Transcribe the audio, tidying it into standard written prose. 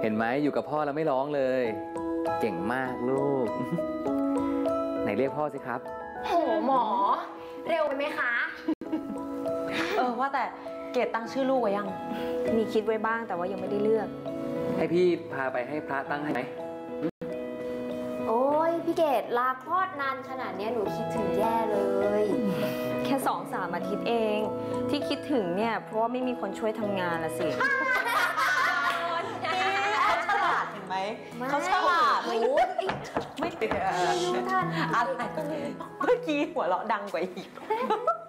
ห็นไหมอยู่กับพ่อแล้วไม่ร้องเลย เก่งมากลูก ไหนเรียกพ่อสิครับโหหมอเร็วไปไหมคะว่าแต่เกดตั้งชื่อลูกไว้ยังมีคิดไว้บ้างแต่ว่ายังไม่ได้เลือกให้พี่พาไปให้พระตั้งให้ไหมโอ้ยพี่เกดลาคลอดนานขนาดนี้หนูคิดถึงแย่เลยแค่2-3 อาทิตย์เองที่คิดถึงเนี่ยเพราะว่าไม่มีคนช่วยทำงานละสิเขาฉลาดเห็นไหมเขาฉลาดไม่เป็นอะไรไม่รู้ทันอะไรเมื่อกี้หัวเราะดังกว่าอีก